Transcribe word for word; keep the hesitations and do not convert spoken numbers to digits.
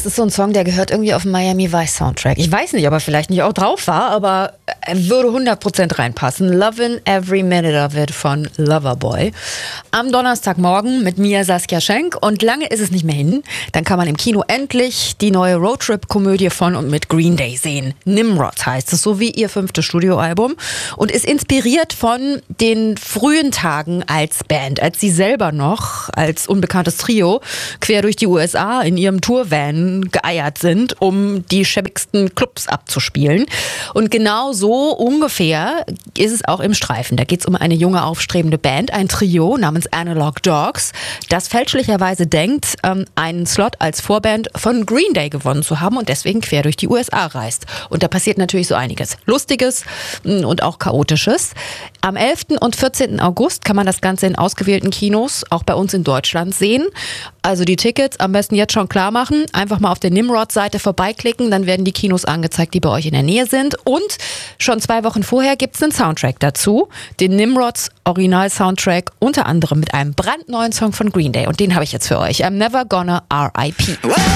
Das ist so ein Song, der gehört irgendwie auf den Miami Vice Soundtrack. Ich weiß nicht, ob er vielleicht nicht auch drauf war, aber er würde hundert Prozent reinpassen. Lovin' Every Minute of It von Loverboy. Am Donnerstagmorgen mit mir, Saskia Schenk. Und lange ist es nicht mehr hin. Dann kann man im Kino endlich die neue Roadtrip-Komödie von und mit Green Day sehen. Nimrod heißt es, so wie ihr fünftes Studioalbum. Und ist inspiriert von den frühen Tagen als Band, als sie selber noch als unbekanntes Trio quer durch die U S A in ihrem Tourvan geeiert sind, um die schäbigsten Clubs abzuspielen. Und genau so ungefähr ist es auch im Streifen. Da geht es um eine junge, aufstrebende Band, ein Trio namens Analog Dogs, das fälschlicherweise denkt, einen Slot als Vorband von Green Day gewonnen zu haben und deswegen quer durch die U S A reist. Und da passiert natürlich so einiges Lustiges und auch Chaotisches. Am elften und vierzehnten August kann man das Ganze in ausgewählten Kinos, auch bei uns in Deutschland, sehen. Also die Tickets am besten jetzt schon klar machen. Einfach mal auf der Nimrod-Seite vorbeiklicken, dann werden die Kinos angezeigt, die bei euch in der Nähe sind. Und schon zwei Wochen vorher gibt es einen Soundtrack dazu. Den Nimrods Original-Soundtrack, unter anderem mit einem brandneuen Song von Green Day. Und den habe ich jetzt für euch. I'm Never Gonna R I P